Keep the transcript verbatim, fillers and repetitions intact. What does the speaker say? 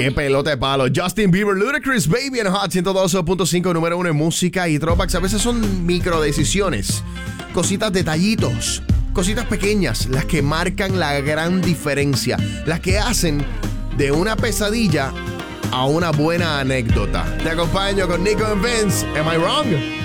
Qué pelota de palo. Justin Bieber, Ludacris, Baby en Hot ciento doce punto cinco, número uno en música y throwbacks. A veces son micro decisiones, cositas, detallitos, cositas pequeñas, las que marcan la gran diferencia, las que hacen de una pesadilla a una buena anécdota. Te acompaño con Nico and Vince. Am I wrong?